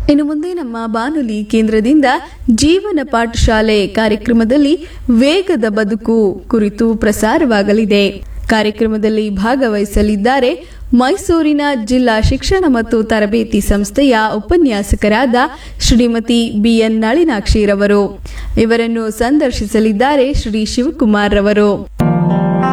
ಇನ್ನು ಮುಂದೆ ನಮ್ಮ ಬಾನುಲಿ ಕೇಂದ್ರದಿಂದ ಜೀವನ ಪಾಠಶಾಲೆ ಕಾರ್ಯಕ್ರಮದಲ್ಲಿ ವೇಗದ ಬದುಕು ಕುರಿತು ಪ್ರಸಾರವಾಗಲಿದೆ. ಕಾರ್ಯಕ್ರಮದಲ್ಲಿ ಭಾಗವಹಿಸಲಿದ್ದಾರೆ ಮೈಸೂರಿನ ಜಿಲ್ಲಾ ಶಿಕ್ಷಣ ಮತ್ತು ತರಬೇತಿ ಸಂಸ್ಥೆಯ ಉಪನ್ಯಾಸಕರಾದ ಶ್ರೀಮತಿ ಬಿಎನ್ ನಳಿನಾಕ್ಷಿರವರು. ಇವರನ್ನು ಸಂದರ್ಶಿಸಲಿದ್ದಾರೆ ಶ್ರೀ ಶಿವಕುಮಾರ್ ರವರು.